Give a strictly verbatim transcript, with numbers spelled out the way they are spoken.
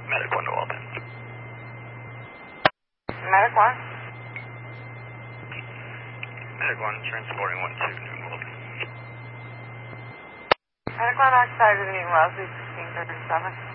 Medic one to Walton. Medic one? Medic one, transporting one to New Walton. Medic one, occupied with New Wellesley, sixteen thirty-seven.